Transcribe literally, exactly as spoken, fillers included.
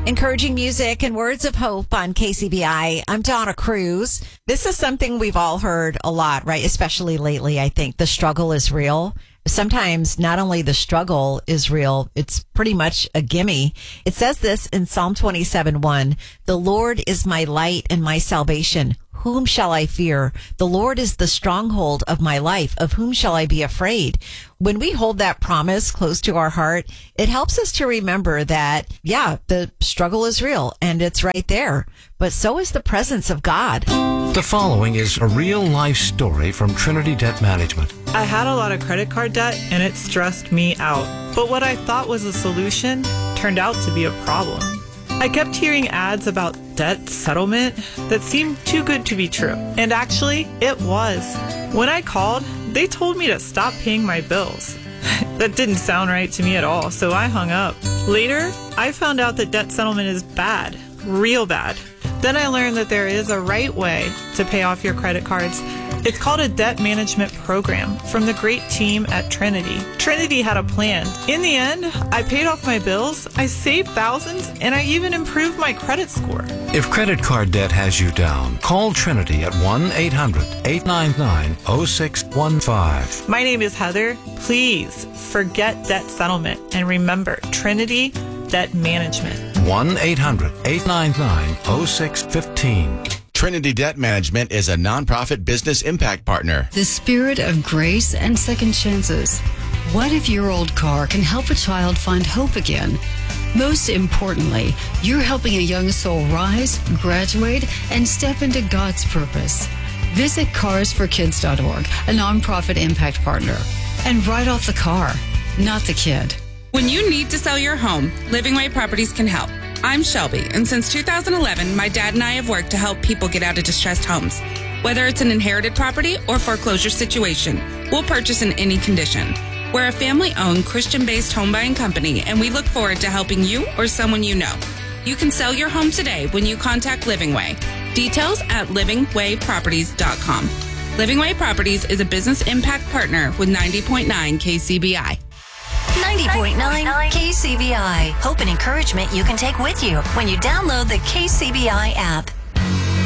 Encouraging music and words of hope on K C B I. I'm Donna Cruz. This is something we've all heard a lot, right? Especially lately, I think. The struggle is real. Sometimes not only the struggle is real, it's pretty much a gimme. It says this in Psalm twenty-seven one, "The Lord is my light and my salvation. Whom shall I fear? The Lord is the stronghold of my life. Of whom shall I be afraid?" When we hold that promise close to our heart, it helps us to remember that, yeah, the struggle is real and it's right there, but so is the presence of God. The following is a real-life story from Trinity Debt Management. I had a lot of credit card debt and it stressed me out. But what I thought was a solution turned out to be a problem. I kept hearing ads about debt settlement that seemed too good to be true. And actually, it was. When I called, they told me to stop paying my bills. That didn't sound right to me at all, so I hung up. Later, I found out that debt settlement is bad, real bad. Then I learned that there is a right way to pay off your credit cards. It's called a debt management program from the great team at Trinity. Trinity had a plan. In the end, I paid off my bills, I saved thousands, and I even improved my credit score. If credit card debt has you down, call Trinity at one eight hundred eight nine nine oh six one five. My name is Heather. Please forget debt settlement and remember Trinity Debt Management. one eight hundred eight nine nine oh six one five. Trinity Debt Management is a nonprofit business impact partner. The spirit of grace and second chances. What if your old car can help a child find hope again? Most importantly, you're helping a young soul rise, graduate, and step into God's purpose. Visit cars for kids dot org, a nonprofit impact partner, and write off the car, not the kid. When you need to sell your home, Living Way Properties can help. I'm Shelby, and since two thousand eleven, my dad and I have worked to help people get out of distressed homes. Whether it's an inherited property or foreclosure situation, we'll purchase in any condition. We're a family-owned, Christian-based home buying company, and we look forward to helping you or someone you know. You can sell your home today when you contact Living Way. Details at living way properties dot com. Living Way Properties is a business impact partner with ninety point nine K C B I. ninety point nine K C B I. Hope and encouragement you can take with you when you download the K C B I app.